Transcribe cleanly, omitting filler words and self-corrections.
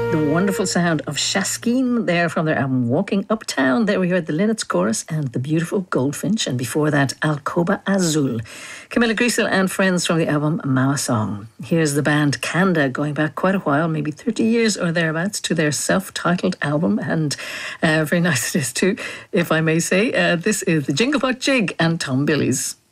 The wonderful sound of Shaskeen there from their album Walking Uptown. There we heard the Linnets chorus and the beautiful Goldfinch, and before that Alcoba Azul. Camilla Grisel and friends from the album Mawa Song. Here's the band Kanda, going back quite a while, maybe 30 years or thereabouts, to their self-titled album, and very nice it is too, if I may say. This is the Jinglebot Jig and Tom Billy's.